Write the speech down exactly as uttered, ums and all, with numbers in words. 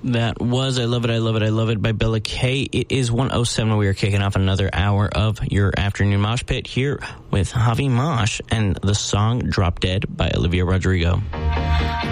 That was I Love It, I Love It, I Love It by Bella K. It is one oh seven. We are kicking off another hour of your afternoon mosh pit here with Javi Mosh and the song Drop Dead by Olivia Rodrigo.